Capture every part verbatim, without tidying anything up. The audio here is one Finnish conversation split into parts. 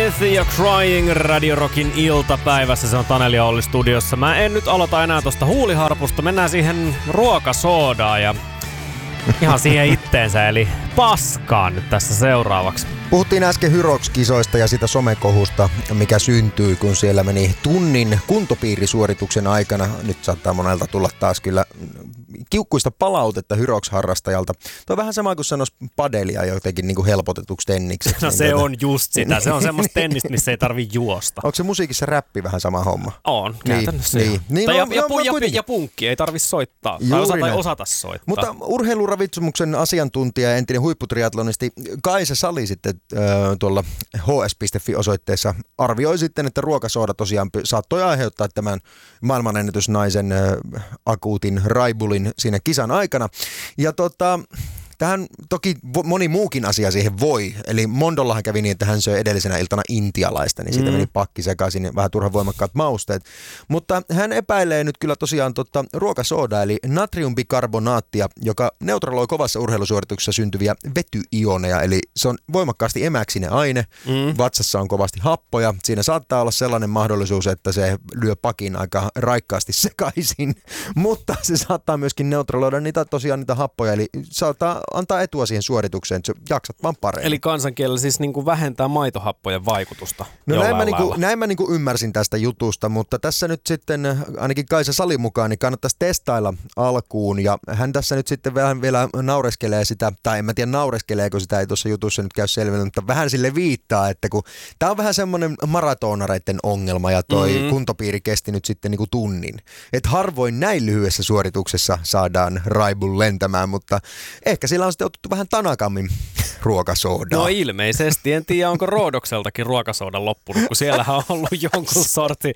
Death ja Crying Radio Rockin iltapäivässä. Se on Taneli ja Olli studiossa. Mä en nyt aloita enää tosta huuliharpusta. Mennään siihen ruokasoodaan ja ihan siihen itteensä, eli paskaan nyt tässä seuraavaksi. Puhuttiin äsken Hyrox-kisoista ja sitä somekohusta, mikä syntyi, kun siellä meni tunnin kuntopiirisuorituksen aikana. Nyt saattaa monelta tulla taas kyllä kiukkuista palautetta Hyrox-harrastajalta. Tuo on vähän sama kuin sanoisi padelia jotenkin niin kuin helpotetuksi tenniksi. No niin se tuota... on just sitä. Se on semmoista tennistä, missä ei tarvi juosta. Onko se musiikissa räppi vähän sama homma? On, käytännössä. Niin, niin. niin tai no, ja, no, ja, no, ja, ja punkki, ei tarvi soittaa. Tai Juuri osata, näin. osata soittaa. Mutta urheiluravitsumuksen asiantuntija ja entinen huipputriatlonisti Kaisa Sali sitten äh, tuolla h s piste f i-osoitteessa arvioi sitten, että ruokasooda tosiaan saattoi aiheuttaa tämän maailmanennätysnaisen äh, akuutin raibulin siinä kisan aikana. Ja tota... Tähän toki moni muukin asia siihen voi. Eli Mondollahan kävi niin, että hän söi edellisenä iltana intialaista, niin siitä mm. meni pakki sekaisin, vähän turhan voimakkaat mausteet. Mutta hän epäilee nyt kyllä tosiaan tota ruokasoodaa, eli natriumbikarbonaattia, joka neutraloi kovassa urheilusuorituksessa syntyviä vetyioneja. Eli se on voimakkaasti emäksinen aine, mm. vatsassa on kovasti happoja. Siinä saattaa olla sellainen mahdollisuus, että se lyö pakin aika raikkaasti sekaisin, mutta se saattaa myöskin neutraloida niitä tosiaan niitä happoja, eli saattaa antaa etua siihen suoritukseen, että jaksat vaan paremmin. Eli kansankielellä siis niin kuin vähentää maitohappojen vaikutusta. No näin mä, niin kuin, näin mä niin kuin ymmärsin tästä jutusta, mutta tässä nyt sitten ainakin Kaisa Salin mukaan niin kannattaisi testailla alkuun. Ja hän tässä nyt sitten vähän vielä naureskelee sitä, tai en mä tiedä naureskeleeko sitä, ei tuossa jutussa nyt käy selville, mutta vähän sille viittaa, että kun tää on vähän semmoinen maratonareiden ongelma ja toi mm-hmm. kuntopiiri kesti nyt sitten niin kuin tunnin. Että harvoin näin lyhyessä suorituksessa saadaan raibun lentämään, mutta ehkä sillä on sitten otettu vähän tanakammin ruokasoodaa. No ilmeisesti. En tiedä, onko Roodokseltakin ruokasoodan loppunut, kun siellähän on ollut jonkun sorti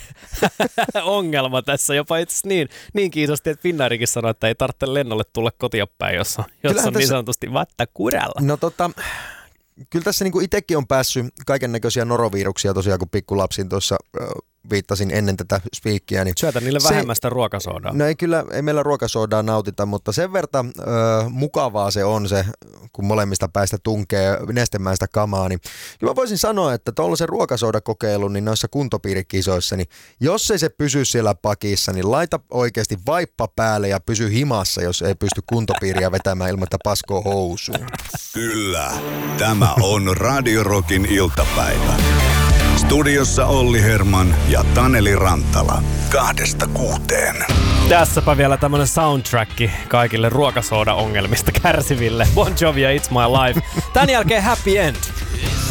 ongelma tässä. Jopa itse niin, niin kiitosti, että Finnairikin sanoi, että ei tarvitse lennolle tulla kotia päin, jossa, jossa on niin sanotusti vatta kuralla. No tota... Kyllä tässä niin kuin itsekin on päässyt kaiken näköisiä noroviruksia tosiaan, kun pikkulapsin tuossa äh, viittasin ennen tätä spiikkiä. Niin syötä niille se, vähemmästä ruokasoodaa. No ei kyllä, ei meillä ruokasoodaa nautita, mutta sen verran äh, mukavaa se on se, kun molemmista päistä tunkee nestemäistä kamaa. Niin kyllä mä voisin sanoa, että tuollaisen ruokasoodakokeilun niin noissa kuntopiirikisoissa, niin jos ei se pysy siellä pakissa, niin laita oikeasti vaippa päälle ja pysy himassa, jos ei pysty kuntopiiriä vetämään ilman, että paskoo housuun. Kyllä, tämä on Radio Rockin iltapäivä. Studiossa Olli Herman ja Taneli Rantala. Kahdesta kuuteen. Tässäpä vielä tämmönen soundtrack kaikille ruokasooda-ongelmista kärsiville. Bon Jovi ja It's My Life. Tän jälkeen Happy End.